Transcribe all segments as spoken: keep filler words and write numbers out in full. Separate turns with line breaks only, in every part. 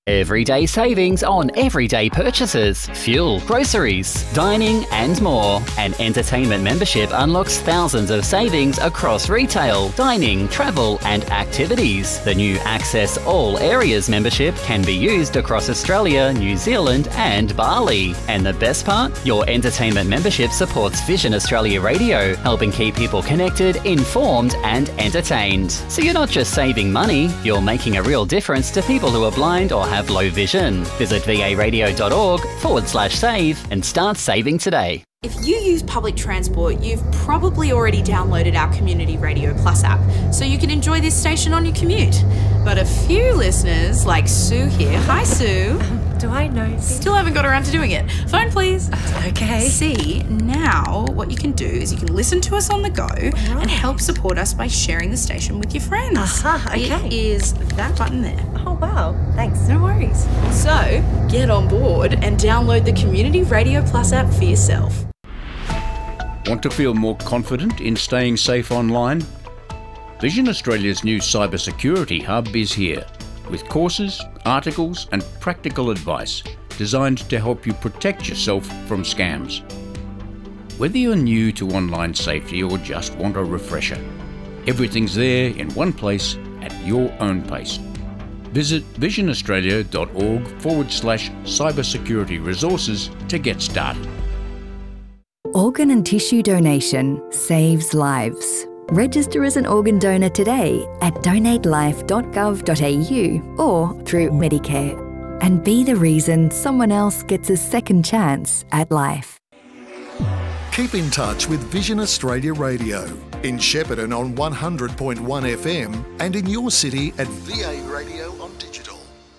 Everyday savings on everyday purchases, fuel, groceries, dining and more. An entertainment membership unlocks thousands of savings across retail, dining, travel and activities. The new Access All Areas membership can be used across Australia, New Zealand and Bali. And the best part? Your entertainment membership supports Vision Australia Radio, helping keep people connected, informed and entertained. So you're not just saving money, you're making a real difference to people who are blind or have have low vision. Visit varadio.org forward slash save and start saving today.
If you use public transport, you've probably already downloaded our Community Radio Plus app, so you can enjoy this station on your commute. But a few listeners, like Sue here, hi Sue.
Um, do I know?
Still haven't got around to doing it. Phone please.
Uh, okay.
See, now what you can do is you can listen to us on the go right. and help support us by sharing the station with your friends.
Aha, okay.
It is that button there.
Oh wow, thanks.
No worries. So, get on board and download the Community Radio Plus app for yourself.
Want to feel more confident in staying safe online? Vision Australia's new cybersecurity hub is here, with courses, articles and practical advice designed to help you protect yourself from scams. Whether you're new to online safety or just want a refresher, everything's there in one place at your own pace. Visit visionaustralia.org forward slash cybersecurity resources to get started.
Organ and tissue donation saves lives. Register as an organ donor today at donate life dot gov dot a u or through Medicare, and be the reason someone else gets a second chance at life.
Keep in touch with Vision Australia Radio in Shepparton on one hundred point one F M and in your city at V A Radio on digital.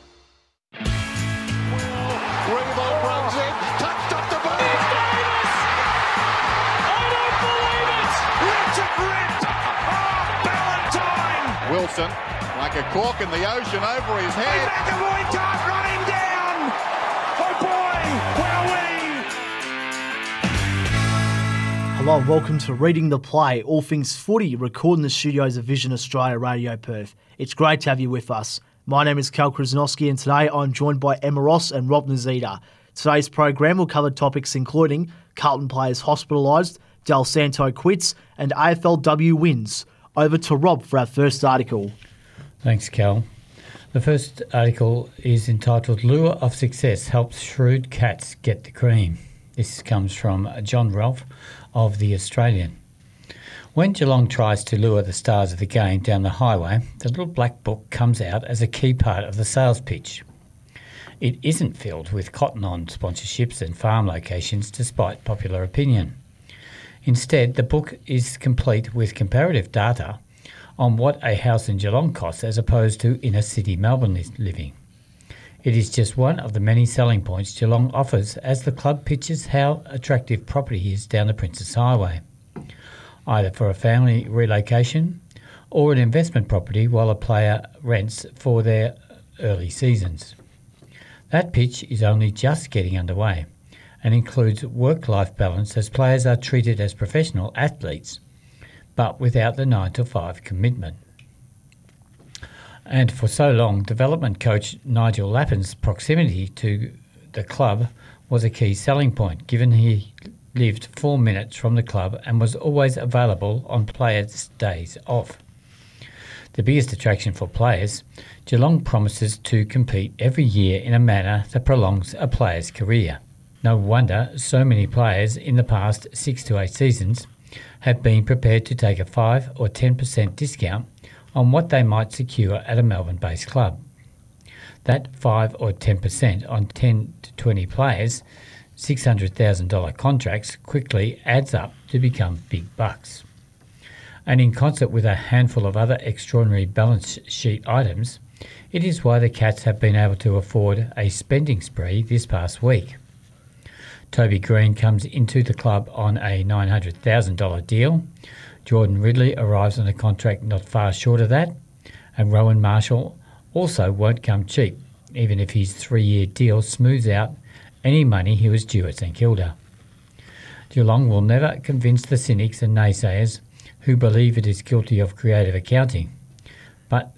Reebok runs in, touched up the ball. I don't believe it! Richard ripped! Oh, Ballantyne! Wilson, like a cork in the ocean over his head. McAvoy can't run him down! Oh boy, where are we?
Hello and welcome to Reading the Play, all things footy, recorded in the studios of Vision Australia Radio Perth. It's great to have you with us. My name is Cal Krasnowski and today I'm joined by Emma Ross and Rob Nazita. Today's program will cover topics including Carlton players hospitalised, Del Santo quits and A F L W wins. Over to Rob for our first article.
Thanks, Cal. The first article is entitled Lure of Success Helps Shrewd Cats Get the Cream. This comes from John Ralph of The Australian. When Geelong tries to lure the stars of the game down the highway, the little black book comes out as a key part of the sales pitch. It isn't filled with cotton-on sponsorships and farm locations despite popular opinion. Instead, the book is complete with comparative data on what a house in Geelong costs as opposed to inner city Melbourne living. It is just one of the many selling points Geelong offers as the club pitches how attractive property is down the Princes Highway, either for a family relocation or an investment property while a player rents for their early seasons. That pitch is only just getting underway and includes work-life balance as players are treated as professional athletes, but without the nine to five commitment. And for so long, development coach Nigel Lappin's proximity to the club was a key selling point, given he lived four minutes from the club and was always available on players' days off. The biggest attraction for players, Geelong promises to compete every year in a manner that prolongs a player's career. No wonder so many players in the past six to eight seasons have been prepared to take a five or ten percent discount on what they might secure at a Melbourne-based club. That five or ten percent on ten to twenty players, six hundred thousand dollars contracts quickly adds up to become big bucks. And in concert with a handful of other extraordinary balance sheet items, it is why the Cats have been able to afford a spending spree this past week. Toby Green comes into the club on a nine hundred thousand dollars deal. Jordan Ridley arrives on a contract not far short of that, and Rowan Marshall also won't come cheap, even if his three-year deal smooths out any money he was due at St Kilda. Geelong will never convince the cynics and naysayers who believe it is guilty of creative accounting, but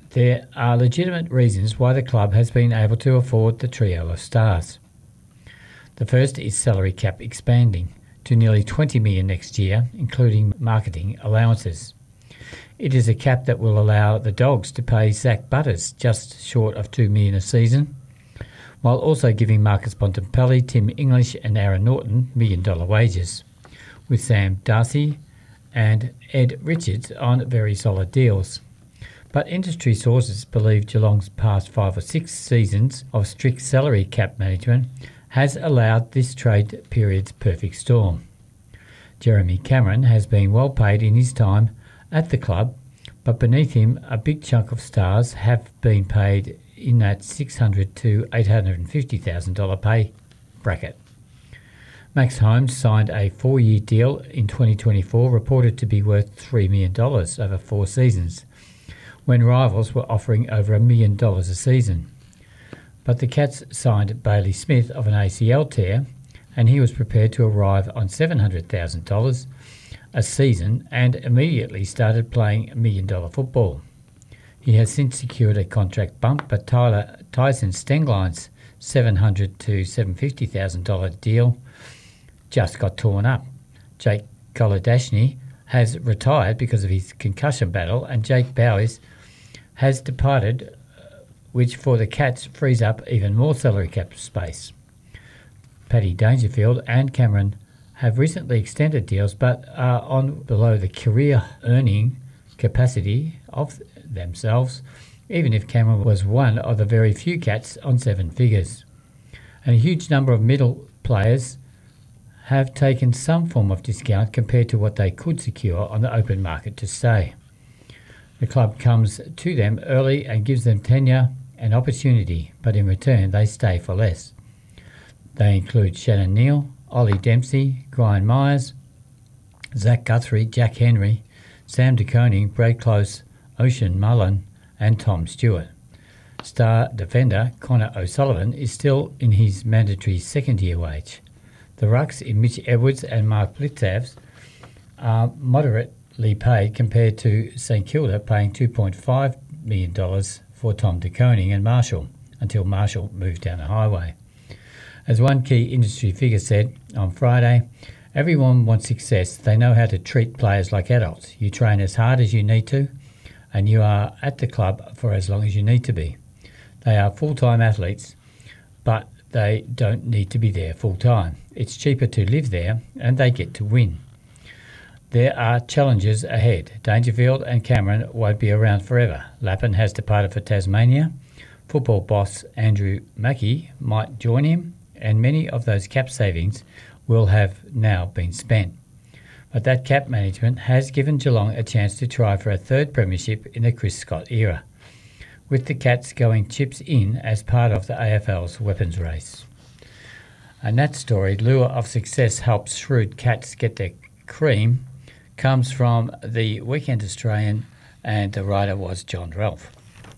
There are legitimate reasons why the club has been able to afford the trio of stars. The first is salary cap expanding to nearly twenty million dollars next year, including marketing allowances. It is a cap that will allow the Dogs to pay Zach Butters just short of two million dollars a season, while also giving Marcus Bontempelli, Tim English and Aaron Norton million dollar wages, with Sam Darcy and Ed Richards on very solid deals. But industry sources believe Geelong's past five or six seasons of strict salary cap management has allowed this trade period's perfect storm. Jeremy Cameron has been well paid in his time at the club, but beneath him a big chunk of stars have been paid in that six hundred thousand to eight hundred fifty thousand dollars pay bracket. Max Holmes signed a four-year deal in twenty twenty-four reported to be worth three million dollars over four seasons, when rivals were offering over a million dollars a season. But the Cats signed Bailey Smith of an A C L tear, and he was prepared to arrive on seven hundred thousand dollars a season and immediately started playing million-dollar football. He has since secured a contract bump, but Tyler Tyson Stengline's seven hundred thousand to seven hundred fifty thousand dollars deal just got torn up. Jake Kolodashny has retired because of his concussion battle, and Jake Bowers has departed, which for the Cats frees up even more salary cap space. Paddy Dangerfield and Cameron have recently extended deals but are on below the career earning capacity of themselves, even if Cameron was one of the very few Cats on seven figures. And a huge number of middle players have taken some form of discount compared to what they could secure on the open market to stay. The club comes to them early and gives them tenure and opportunity, but in return they stay for less. They include Shannon Neal, Ollie Dempsey, Brian Myers, Zach Guthrie, Jack Henry, Sam De Koning, Brad Close, Ocean Mullen and Tom Stewart. Star defender Connor O'Sullivan is still in his mandatory second-year wage. The rucks in Mitch Edwards and Mark Blitzavs are moderately paid compared to St Kilda paying two point five million dollars for Tom De Koning and Marshall until Marshall moved down the highway. As one key industry figure said on Friday, everyone wants success. They know how to treat players like adults. You train as hard as you need to, and you are at the club for as long as you need to be. They are full-time athletes, but they don't need to be there full-time. It's cheaper to live there, and they get to win. There are challenges ahead. Dangerfield and Cameron won't be around forever. Lappin has departed for Tasmania. Football boss Andrew Mackey might join him, and many of those cap savings will have now been spent. But that cap management has given Geelong a chance to try for a third premiership in the Chris Scott era, with the Cats going chips in as part of the A F L's weapons race. And that story, lure of success helps shrewd Cats get their cream, comes from the Weekend Australian, and the writer was John Ralph.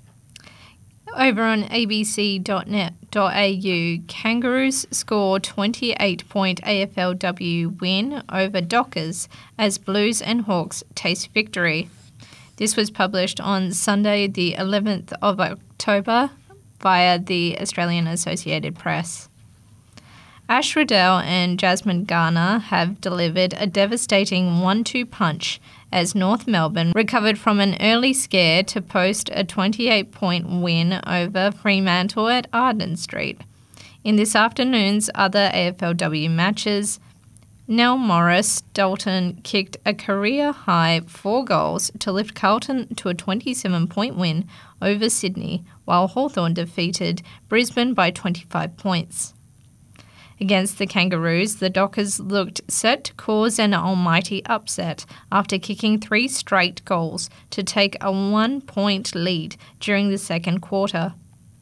Over on a b c dot net dot a u, Kangaroos score twenty-eight point A F L W win over Dockers as Blues and Hawks taste victory. This was published on Sunday the eleventh of October via the Australian Associated Press. Ash Riddell and Jasmine Garner have delivered a devastating one two punch as North Melbourne recovered from an early scare to post a twenty-eight point win over Fremantle at Arden Street. In this afternoon's other A F L W matches, Nell Morris Dalton kicked a career-high four goals to lift Carlton to a twenty-seven point win over Sydney, while Hawthorn defeated Brisbane by twenty-five points. Against the Kangaroos, the Dockers looked set to cause an almighty upset after kicking three straight goals to take a one-point lead during the second quarter.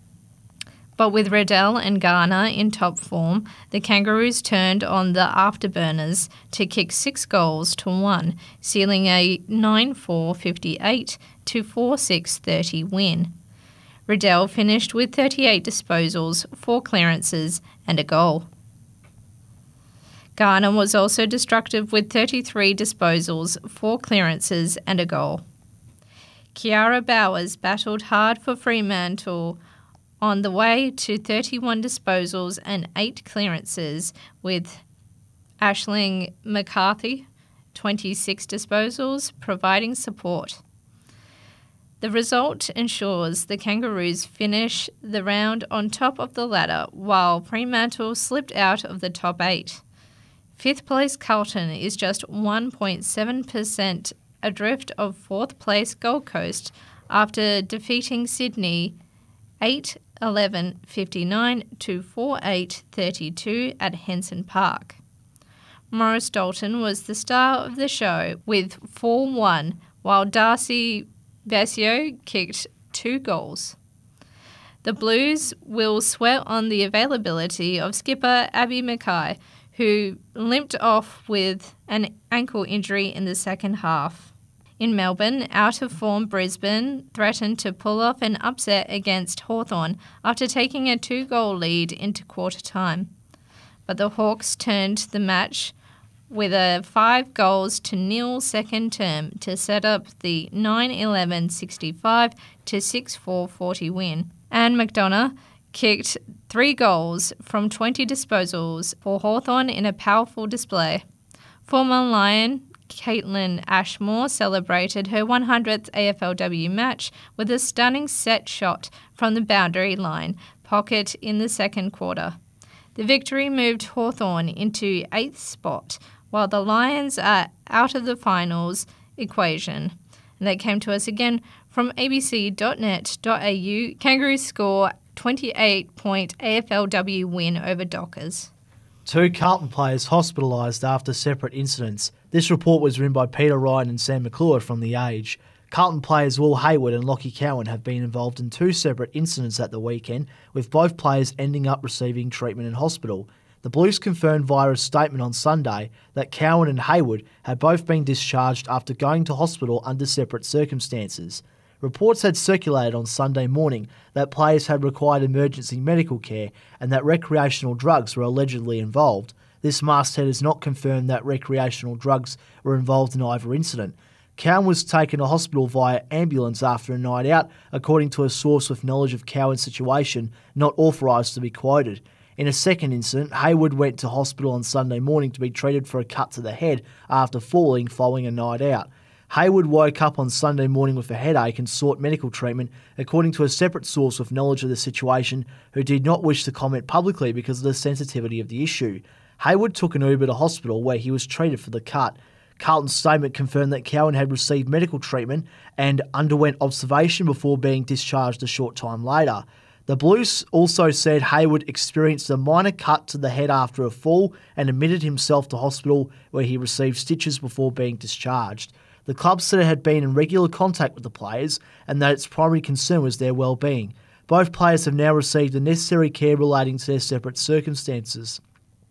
But with Riddell and Garner in top form, the Kangaroos turned on the afterburners to kick six goals to one, sealing a nine four fifty-eight to four six thirty win. Riddell finished with thirty-eight disposals, four clearances and a goal. Garner was also destructive with thirty-three disposals, four clearances and a goal. Kiara Bowers battled hard for Fremantle on the way to thirty-one disposals and eight clearances, with Aisling McCarthy, twenty-six disposals, providing support. The result ensures the Kangaroos finish the round on top of the ladder, while Fremantle slipped out of the top eight. Fifth place Carlton is just one point seven percent adrift of fourth place Gold Coast after defeating Sydney eight eleven fifty-nine to four eight thirty-two at Henson Park. Morris Dalton was the star of the show with four one, while Darcy Vasio kicked two goals. The Blues will sweat on the availability of skipper Abby Mackay, who limped off with an ankle injury in the second half. In Melbourne, out-of-form Brisbane threatened to pull off an upset against Hawthorn after taking a two-goal lead into quarter time. But the Hawks turned the match with a five goals to nil second term to set up the nine eleven sixty-five to six four forty win. Anne McDonough kicked three goals from twenty disposals for Hawthorn in a powerful display. Former Lion Caitlin Ashmore celebrated her one hundredth A F L W match with a stunning set shot from the boundary line pocket in the second quarter. The victory moved Hawthorn into eighth spot, while the Lions are out of the finals equation. And that came to us again from a b c dot net dot a u. Kangaroos score twenty-eight point A F L W win over Dockers.
Two Carlton players hospitalised after separate incidents. This report was written by Peter Ryan and Sam McClure from The Age. Carlton players Will Hayward and Lockie Cowan have been involved in two separate incidents at the weekend, with both players ending up receiving treatment in hospital. The Blues confirmed via a statement on Sunday that Cowan and Hayward had both been discharged after going to hospital under separate circumstances. Reports had circulated on Sunday morning that players had required emergency medical care and that recreational drugs were allegedly involved. This masthead has not confirmed that recreational drugs were involved in either incident. Cowan was taken to hospital via ambulance after a night out, according to a source with knowledge of Cowan's situation, not authorised to be quoted. In a second incident, Hayward went to hospital on Sunday morning to be treated for a cut to the head after falling following a night out. Hayward woke up on Sunday morning with a headache and sought medical treatment, according to a separate source with knowledge of the situation who did not wish to comment publicly because of the sensitivity of the issue. Hayward took an Uber to hospital where he was treated for the cut. Carlton's statement confirmed that Cowan had received medical treatment and underwent observation before being discharged a short time later. The Blues also said Hayward experienced a minor cut to the head after a fall and admitted himself to hospital where he received stitches before being discharged. The club said it had been in regular contact with the players and that its primary concern was their well-being. Both players have now received the necessary care relating to their separate circumstances.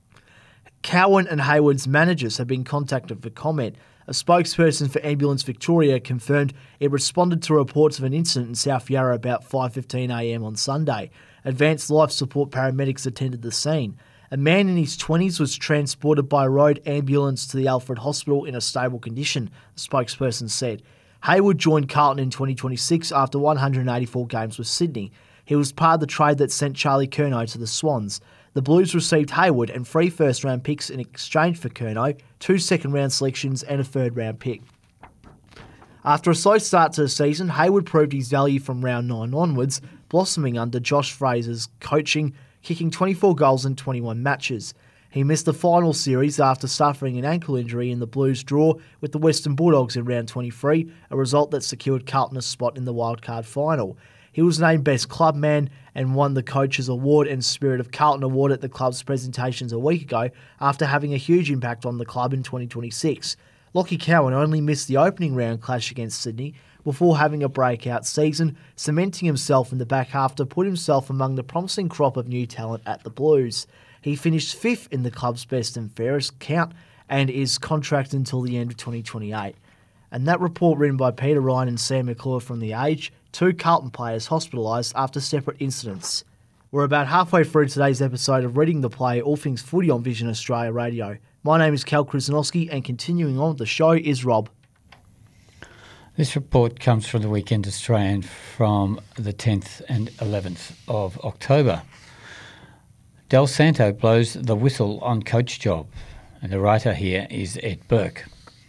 Cowan and Hayward's managers have been contacted for comment. A spokesperson for Ambulance Victoria confirmed it responded to reports of an incident in South Yarra about five fifteen a m on Sunday. Advanced life support paramedics attended the scene. A man in his twenties was transported by road ambulance to the Alfred Hospital in a stable condition, the spokesperson said. Hayward joined Carlton in twenty twenty-six after one hundred eighty-four games with Sydney. He was part of the trade that sent Charlie Curnow to the Swans. The Blues received Hayward and three first-round picks in exchange for Curnow, two second-round selections and a third-round pick. After a slow start to the season, Hayward proved his value from round nine onwards, blossoming under Josh Fraser's coaching, kicking twenty-four goals in twenty-one matches. He missed the final series after suffering an ankle injury in the Blues' draw with the Western Bulldogs in round twenty-three, a result that secured Carlton a spot in the wildcard final. He was named Best Club Man and won the Coach's Award and Spirit of Carlton Award at the club's presentations a week ago after having a huge impact on the club in twenty twenty-six. Lockie Cowan only missed the opening round clash against Sydney before having a breakout season, cementing himself in the back half to put himself among the promising crop of new talent at the Blues. He finished fifth in the club's best and fairest count and is contracted until the end of twenty twenty-eight. And that report written by Peter Ryan and Sam McClure from The Age, two Carlton players hospitalised after separate incidents. We're about halfway through today's episode of Reading the Play, all things footy on Vision Australia Radio. My name is Cal Krasnowski and continuing on with the show is Rob.
This report comes from the Weekend Australian from the tenth and eleventh of October. Del Santo blows the whistle on coach job, and the writer here is Ed Burke.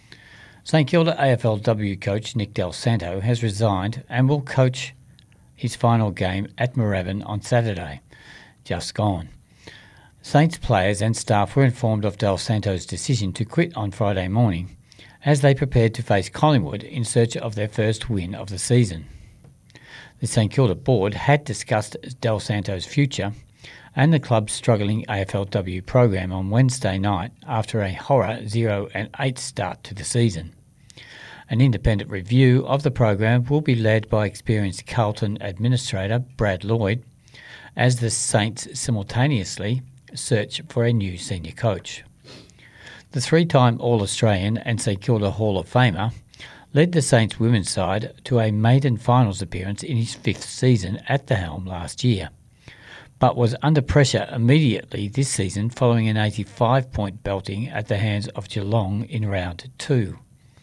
St Kilda A F L W coach Nick Del Santo has resigned and will coach his final game at Moorabbin on Saturday, just gone. Saints players and staff were informed of Del Santo's decision to quit on Friday morning as they prepared to face Collingwood in search of their first win of the season. The St Kilda board had discussed Del Santo's future and the club's struggling A F L W program on Wednesday night after a horror zero and eight start to the season. An independent review of the program will be led by experienced Carlton administrator Brad Lloyd as the Saints simultaneously search for a new senior coach. The three-time All-Australian and St Kilda Hall of Famer led the Saints women's side to a maiden finals appearance in his fifth season at the helm last year, but was under pressure immediately this season following an eighty-five point belting at the hands of Geelong in round two.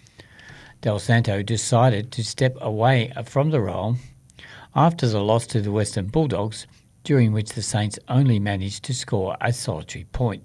Del Santo decided to step away from the role after the loss to the Western Bulldogs, during which the Saints only managed to score a solitary point.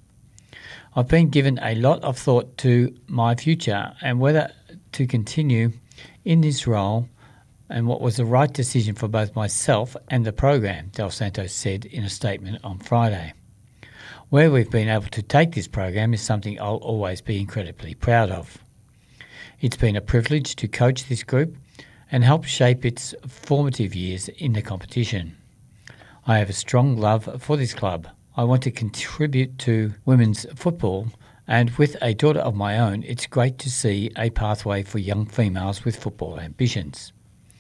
I've been given a lot of thought to my future and whether to continue in this role and what was the right decision for both myself and the program, Del Santo said in a statement on Friday. Where we've been able to take this program is something I'll always be incredibly proud of. It's been a privilege to coach this group and help shape its formative years in the competition. I have a strong love for this club. I want to contribute to women's football, and with a daughter of my own, it's great to see a pathway for young females with football ambitions.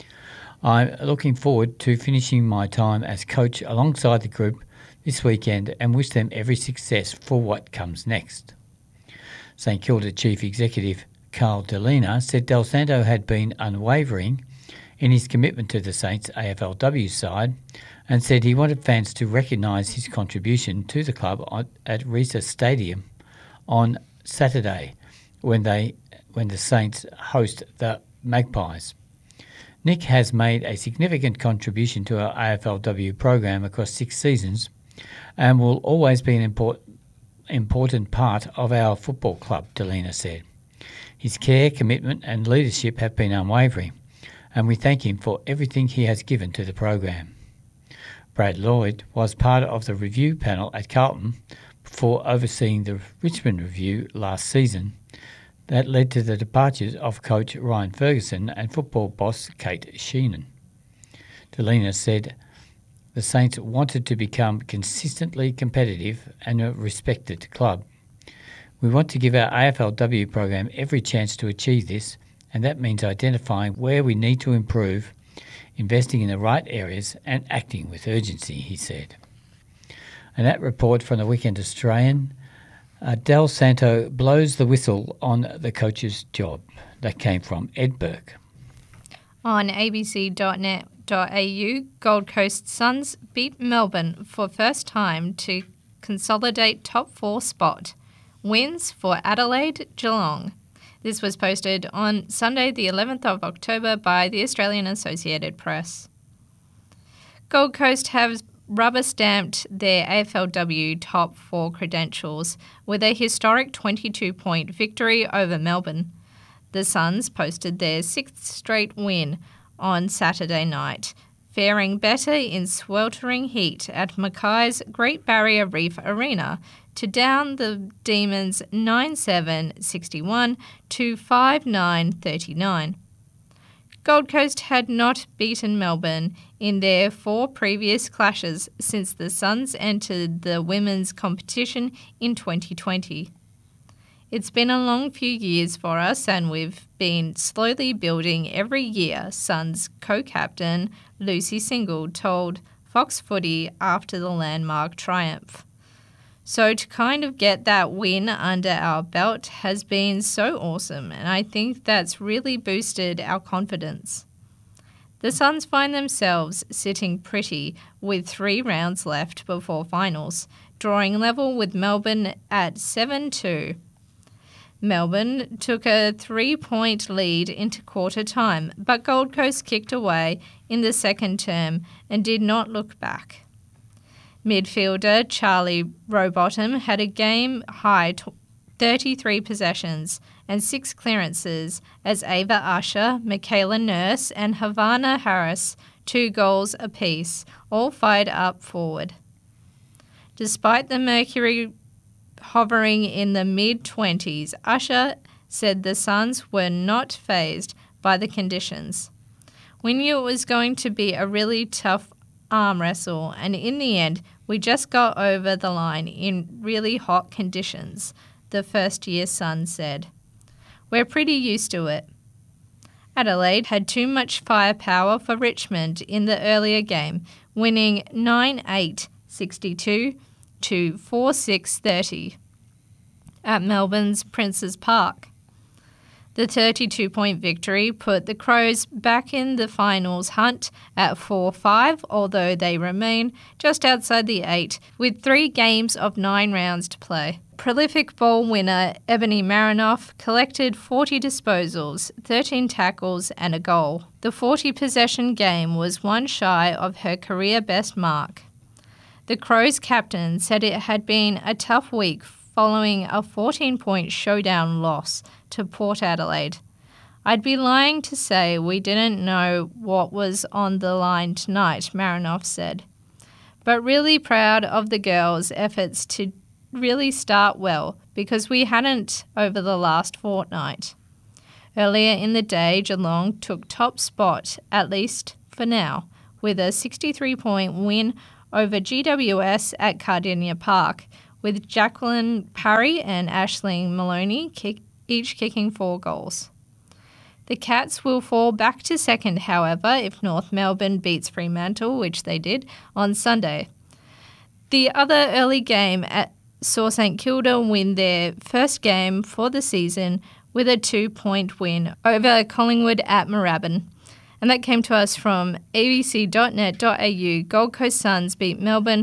I'm looking forward to finishing my time as coach alongside the group this weekend and wish them every success for what comes next. St Kilda Chief Executive Carl Delina said Del Santo had been unwavering in his commitment to the Saints A F L W side and said he wanted fans to recognise his contribution to the club at Risa Stadium on Saturday when they when the Saints host the Magpies. Nick has made a significant contribution to our A F L W program across six seasons and will always be an import, important part of our football club, Delina said. His care, commitment and leadership have been unwavering, and we thank him for everything he has given to the program. Brad Lloyd was part of the review panel at Carlton before overseeing the Richmond review last season that led to the departures of coach Ryan Ferguson and football boss Kate Sheenan. Delina said the Saints wanted to become consistently competitive and a respected club. We want to give our A F L W program every chance to achieve this, and that means identifying where we need to improve, investing in the right areas and acting with urgency, he said. And that report from the Weekend Australian, uh, Del Santo blows the whistle on the coach's job. That came from Ed Burke.
On a b c dot net dot a u, Gold Coast Suns beat Melbourne for first time to consolidate top four spot. Wins for Adelaide, Geelong. This was posted on Sunday the eleventh of October by the Australian Associated Press. Gold Coast have rubber-stamped their A F L W top four credentials with a historic twenty-two point victory over Melbourne. The Suns posted their sixth straight win on Saturday night, faring better in sweltering heat at Mackay's Great Barrier Reef Arena to down the Demons nine seven sixty-one to five nine thirty-nine. Gold Coast had not beaten Melbourne in their four previous clashes since the Suns entered the women's competition in twenty twenty. It's been a long few years for us and we've been slowly building every year, Suns co-captain Lucy Single told Fox Footy after the landmark triumph. So to kind of get that win under our belt has been so awesome, and I think that's really boosted our confidence. The Suns find themselves sitting pretty with three rounds left before finals, drawing level with Melbourne at seven two. Melbourne took a three-point lead into quarter time, but Gold Coast kicked away in the second term and did not look back. Midfielder Charlie Rowbottom had a game-high thirty-three possessions and six clearances as Ava Usher, Michaela Nurse and Havana Harris, two goals apiece, all fired up forward. Despite the mercury hovering in the mid-twenties, Usher said the Suns were not fazed by the conditions. We knew it was going to be a really tough arm wrestle, and in the end, we just got over the line in really hot conditions, the first-year Sun said. We're pretty used to it. Adelaide had too much firepower for Richmond in the earlier game, winning nine eight sixty-two to four six thirty at Melbourne's Princes Park. The thirty-two point victory put the Crows back in the finals hunt at four five, although they remain just outside the eight, with three games of nine rounds to play. Prolific ball winner Ebony Marinoff collected forty disposals, thirteen tackles and a goal. The forty possession game was one shy of her career best mark. The Crows captain said it had been a tough week following a fourteen point showdown loss to Port Adelaide. I'd be lying to say we didn't know what was on the line tonight, Marinoff said, but really proud of the girls' efforts to really start well because we hadn't over the last fortnight. Earlier in the day, Geelong took top spot, at least for now, with a sixty-three point win over G W S at Cardinia Park, with Jacqueline Parry and Aisling Maloney kick, each kicking four goals. The Cats will fall back to second, however, if North Melbourne beats Fremantle, which they did, on Sunday. The other early game at saw St Kilda win their first game for the season with a two-point win over Collingwood at Moorabbin. And that came to us from a b c dot net dot a u. Gold Coast Suns beat Melbourne